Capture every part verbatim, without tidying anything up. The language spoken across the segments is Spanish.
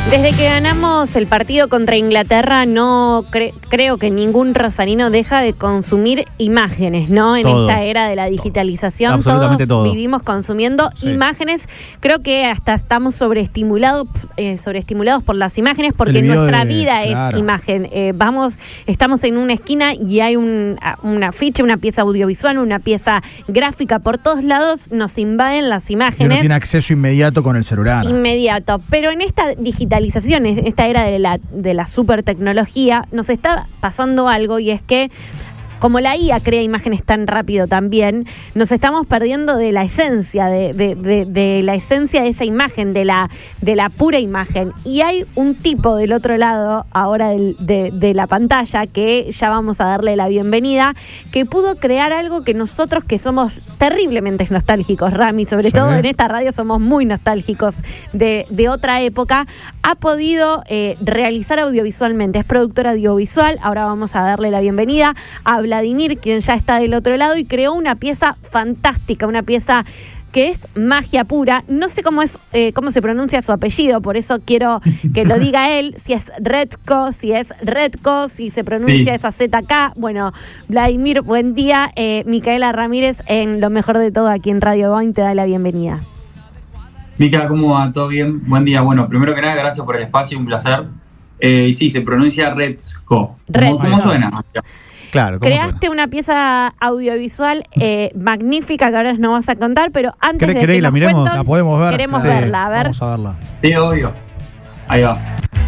Desde que ganamos el partido contra Inglaterra, no cre- creo que ningún rosarino deja de consumir imágenes, ¿no? En todo. esta era de la digitalización, Absolutamente todos todo. vivimos consumiendo Sí. imágenes. Creo que hasta estamos sobreestimulados, eh, sobreestimulados por las imágenes, porque El video nuestra de- vida claro. es imagen. Eh, vamos, estamos en una esquina y hay un, un afiche, una pieza audiovisual, una pieza gráfica por todos lados, nos invaden las Y uno imágenes. tiene acceso inmediato con el celular. Inmediato, pero en esta digitalización, en esta era de la, de la super tecnología, nos está pasando algo, y es que como la I A crea imágenes tan rápido también, nos estamos perdiendo de la esencia, de, de, de, de la esencia de esa imagen, de la, de la pura imagen. Y hay un tipo del otro lado, ahora del, de, de la pantalla, que ya vamos a darle la bienvenida, que pudo crear algo que nosotros, que somos terriblemente nostálgicos, Rami, sobre Sí. todo en esta radio somos muy nostálgicos de, de otra época, ha podido eh, realizar audiovisualmente. Es productor audiovisual. Ahora vamos a darle la bienvenida a Vladimir, quien ya está del otro lado, y creó una pieza fantástica, una pieza que es magia pura. No sé cómo es, eh, cómo se pronuncia su apellido, por eso quiero que lo diga él, si es Redko, si es Redko, si se pronuncia Sí. esa Z K. Bueno, Vladimir, buen día. Eh, Micaela Ramírez, en Lo Mejor de Todo, aquí en Radio Boing, te da la bienvenida. Mica, ¿cómo va? ¿Todo bien? Buen día. Bueno, primero que nada, gracias por el espacio, un placer. Eh, y sí, se pronuncia Redsko. Redsko. ¿Cómo, cómo suena? Claro, ¿cómo Creaste una pieza audiovisual eh, magnífica que ahora nos vas a contar, pero antes ¿Querés- de querés que que la nos miremos? cuentes, ¿La podemos ver? queremos Sí, verla, a ver. Vamos a verla. Sí, obvio. Ahí va.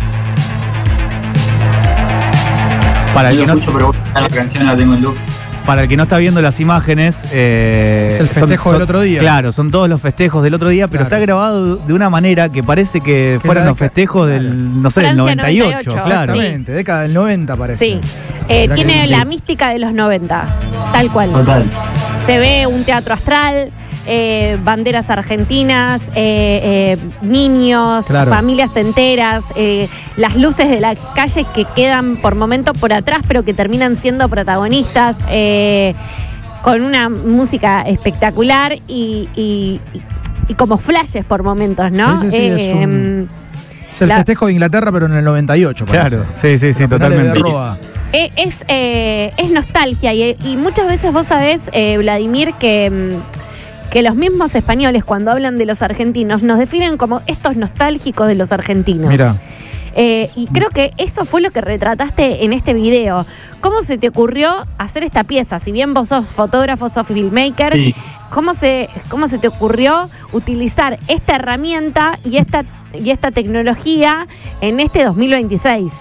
Para el, No que lo no, escucho, pero bueno, la canción la tengo en loop. para el que no está viendo las imágenes... eh, Es el son- festejo son- del otro día. Claro, son todos los festejos del otro día, pero Claro. está grabado de una manera que parece que Que fueron la los deca- festejos claro. del, no sé, del Francia noventa y ocho. noventa y ocho, Claro. sí. Exactamente, década del noventa parece. Sí, eh, Mirá tiene que- la mística de los noventa, tal cual. Total. Se ve un teatro astral, eh, banderas argentinas, eh, eh, niños, Claro. familias enteras, eh, las luces de la calle que quedan por momentos por atrás, pero que terminan siendo protagonistas, eh, con una música espectacular y, y- y- y como flashes por momentos, ¿no? Sí, sí, sí, es un- Em, Es el La- festejo de Inglaterra, pero en el noventa y ocho, parece. Claro, sí, sí, sí, Los penales de totalmente. Roa. Eh, Es, eh, es nostalgia y, y muchas veces vos sabés, eh, Vladimir, que, mm, que los mismos españoles cuando hablan de los argentinos nos definen como estos nostálgicos de los argentinos. Mira, Eh, y creo que eso fue lo que retrataste en este video. ¿Cómo se te ocurrió hacer esta pieza? Si bien vos sos fotógrafo, sos filmmaker, Sí. ¿cómo se, cómo se te ocurrió utilizar esta herramienta y esta, y esta tecnología en este dos mil veintiséis?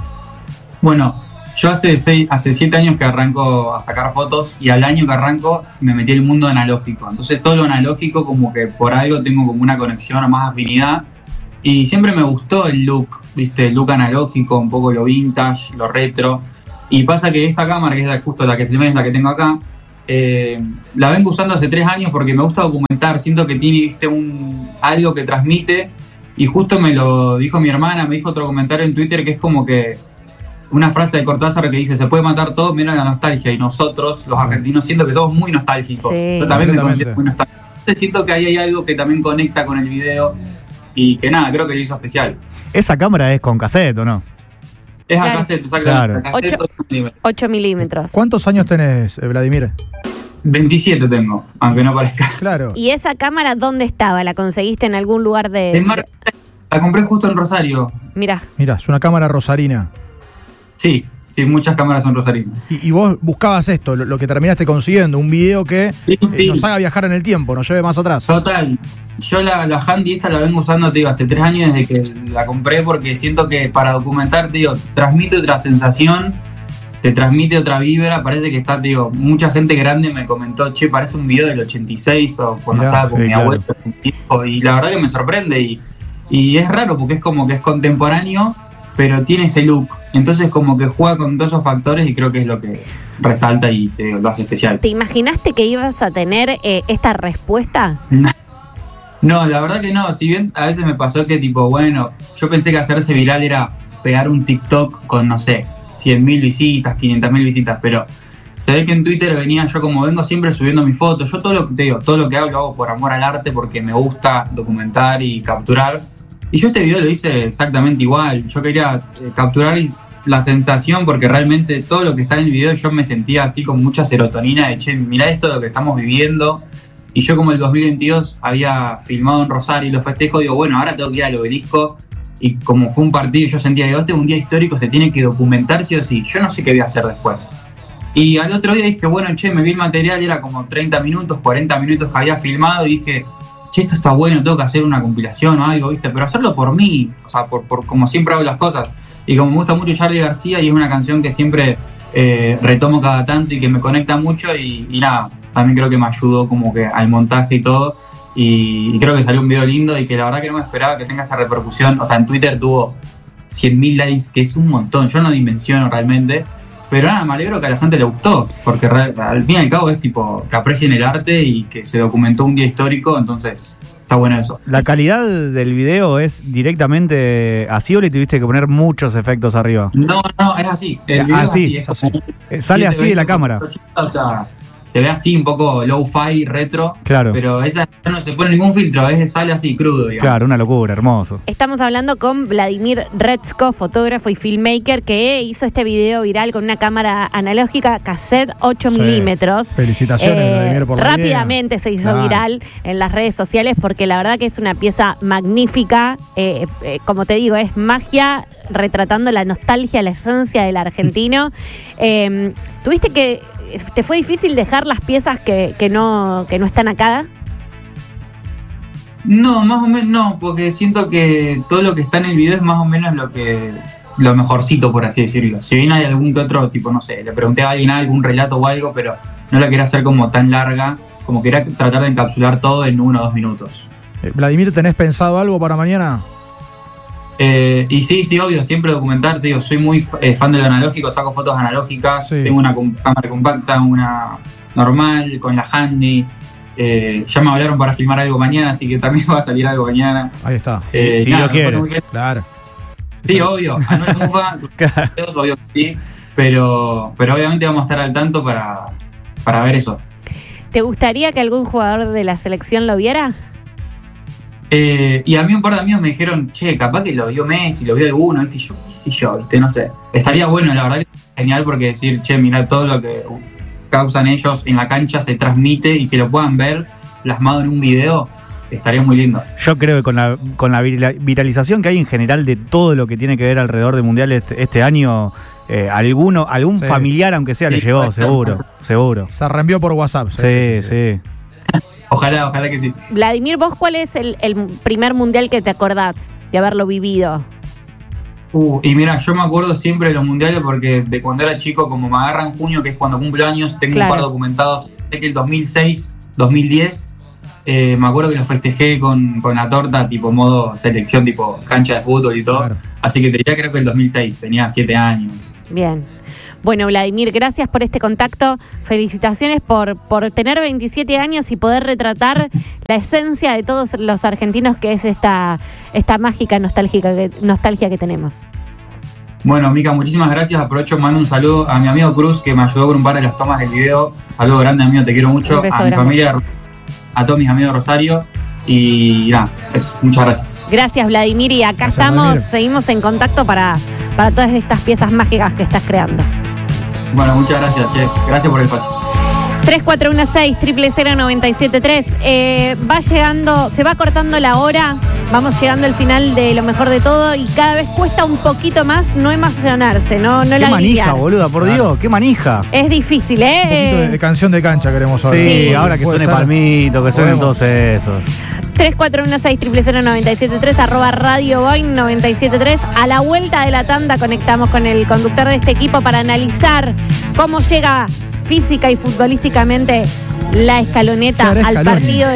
Bueno, yo hace seis, hace siete años que arranco a sacar fotos y al año que arranco me metí en el mundo analógico. Entonces todo lo analógico como que por algo tengo como una conexión o más afinidad. Y siempre me gustó el look, ¿viste? El look analógico, un poco lo vintage, lo retro. Y pasa que esta cámara, que es la, justo la que filmé, es la que tengo acá, eh, la vengo usando hace tres años porque me gusta documentar. Siento que tiene, ¿viste? Un, algo que transmite. Y justo me lo dijo mi hermana, me dijo otro comentario en Twitter que es como que una frase de Cortázar que dice: se puede matar todo menos la nostalgia. Y nosotros, los argentinos, siento que somos muy nostálgicos. Sí. Yo también me Completamente. considero muy nostálgico. Entonces siento que ahí hay algo que también conecta con el video. Y que nada, creo que lo hizo especial. Esa cámara es con cassette, ¿o no? Es Claro. a cassette, exactamente. Claro. A cassette, Ocho. ocho milímetros. ocho milímetros. ¿cuántos años tenés, eh, Vladimir? veintisiete tengo, aunque no parezca. Claro. ¿Y esa cámara dónde estaba? ¿La conseguiste en algún lugar de...? En Mar- la compré justo en Rosario. Mira, Mira, es una cámara rosarina. Sí, sí, muchas cámaras son rosarinas. Y, y vos buscabas esto, lo, lo que terminaste consiguiendo, un video que Sí, eh, sí. nos haga viajar en el tiempo, nos lleve más atrás. Total. Yo la, la Handy esta la vengo usando, te digo, hace tres años desde que la compré porque siento que para documentar, te digo, transmite otra sensación, te transmite otra vibra, parece que está, te digo, mucha gente grande me comentó, che, parece un video del ochenta y seis o cuando Mirá, estaba con sí, mi claro. abuelo, con mi hijo, y la verdad que me sorprende y, y es raro porque es como que es contemporáneo, pero tiene ese look, entonces como que juega con todos esos factores y creo que es lo que resalta y te digo, lo hace especial. ¿te imaginaste que ibas a tener eh, esta respuesta? No, la verdad que no. Si bien a veces me pasó que tipo, bueno, yo pensé que hacerse viral era pegar un TikTok con, no sé, cien mil visitas, quinientas mil visitas, pero se ve que en Twitter venía yo como vengo siempre subiendo mis fotos. Yo todo lo que te digo, todo lo que hago lo hago por amor al arte porque me gusta documentar y capturar. Y yo este video lo hice exactamente igual. Yo quería eh, capturar la sensación, porque realmente todo lo que está en el video yo me sentía así con mucha serotonina de, che, mirá esto de lo que estamos viviendo. Y yo, como el dos mil veintidós había filmado en Rosario y los festejos, digo, bueno, ahora tengo que ir al Obelisco. Y como fue un partido, yo sentía que este es un día histórico, se tiene que documentar sí o sí. Yo no sé qué voy a hacer después. Y al otro día dije, bueno, che, me vi el material, era como treinta minutos, cuarenta minutos que había filmado, y dije, che, esto está bueno, tengo que hacer una compilación o algo, ¿viste? Pero hacerlo por mí, o sea, por, por como siempre hago las cosas. Y como me gusta mucho Charly García, y es una canción que siempre eh, retomo cada tanto y que me conecta mucho, y, y nada, también creo que me ayudó como que al montaje y todo. Y, y creo que salió un video lindo, y que la verdad que no me esperaba que tenga esa repercusión. O sea, en Twitter tuvo cien mil likes, que es un montón, yo no dimensiono realmente. Pero nada, me alegro que a la gente le gustó, porque al fin y al cabo es tipo que aprecien el arte y que se documentó un día histórico, entonces está bueno eso. ¿La calidad del video es directamente así o le tuviste que poner muchos efectos arriba? No, no, es así. El video así, es así, es así. Sale así de la cámara. O sea, se ve así un poco low-fi, retro, claro. Pero esa no se pone ningún filtro, es, sale así crudo, digamos. Claro, una locura, hermoso. Estamos hablando con Vladimir Retsko, fotógrafo y filmmaker, que hizo este video viral con una cámara analógica cassette ocho Sí. milímetros. Felicitaciones, Eh, Vladimir, por la rápidamente idea. se hizo Claro. viral en las redes sociales, porque la verdad que es una pieza magnífica. Eh, eh, como te digo, es magia retratando la nostalgia, la esencia del argentino. Eh, ¿Tuviste que te fue difícil dejar las piezas que, que no que no están acá? No, más o menos no, porque siento que todo lo que está en el video es más o menos lo que lo mejorcito, por así decirlo. Si bien hay algún que otro tipo, no sé, le pregunté a alguien algún relato o algo, pero no la quería hacer como tan larga, como quería tratar de encapsular todo en uno o dos minutos. Eh, Vladimir, ¿tenés pensado algo para mañana? Eh, y sí, sí, obvio, siempre documentar, te digo, soy muy eh, fan del analógico, saco fotos analógicas, Sí. tengo una com- cámara compacta, una normal, con la handy. Eh, ya me hablaron para filmar algo mañana, así que también va a salir algo mañana. Ahí está. Eh, si nada, lo quiere. muy bien. Claro. Sí, obvio, Anuel Mufa, Claro. obvio que sí, pero, pero obviamente vamos a estar al tanto para, para ver eso. ¿Te gustaría que algún jugador de la selección lo viera? Eh, y a mí un par de amigos me dijeron, che, capaz que lo vio Messi, lo vio alguno, ¿viste? Y yo, qué sé yo, ¿viste? No sé. Estaría bueno, la verdad que es genial, porque decir, che, mirá, todo lo que causan ellos en la cancha se transmite, y que lo puedan ver plasmado en un video, estaría muy lindo. Yo creo que con la, con la vira- viralización que hay en general de todo lo que tiene que ver alrededor del Mundial este, este año, eh, alguno, algún Sí. familiar, aunque sea, le Sí, llegó, puede ser. seguro, seguro. Se reenvió por WhatsApp. Sí, sí. Ojalá, ojalá que sí. Vladimir, ¿vos cuál es el, el primer mundial que te acordás de haberlo vivido? Uh, y mira, yo me acuerdo siempre de los mundiales, porque de cuando era chico, como me agarra en junio, que es cuando cumplo años, tengo Claro. un par documentados. Sé que el dos mil seis, dos mil diez, eh, me acuerdo que los festejé con, con la torta, tipo modo selección, tipo cancha de fútbol y todo. Claro. Así que te diría, creo que el dos mil seis, tenía siete años. Bien. Bueno, Vladimir, gracias por este contacto. Felicitaciones por, por tener veintisiete años y poder retratar la esencia de todos los argentinos, que es esta, esta mágica nostálgica que, nostalgia que tenemos. Bueno, Mica, muchísimas gracias. Aprovecho, mando un saludo a mi amigo Cruz, que me ayudó con un par de las tomas del video. Saludo grande, amigo, te quiero mucho. Un beso A mi grande. familia, a todos mis amigos de Rosario. Y nada, eso, muchas gracias. Gracias, Vladimir, y acá Gracias, estamos, Vladimir. seguimos en contacto para, para todas estas piezas mágicas que estás creando. Bueno, muchas gracias, che. Gracias por el espacio. tres cuatro uno seis, cero cero cero, nueve siete tres. Eh, va llegando, se va cortando la hora, vamos llegando al final de lo mejor de todo, y cada vez cuesta un poquito más no emocionarse, no, no Qué la manija, aliviar. boluda, por Claro. Dios, qué manija. Es difícil, Un poquito de, de ¿eh? canción de cancha queremos ahora. Sí, ahora que ¿Puede suene ser? Palmito, que suenen Podemos. todos esos. tres cuatro uno seis, cero cero cero, nueve siete tres, arroba Radio Boing noventa y siete tres. A la vuelta de la tanda conectamos con el conductor de este equipo para analizar cómo llega física y futbolísticamente la Escaloneta Claro, al Scaloni. partido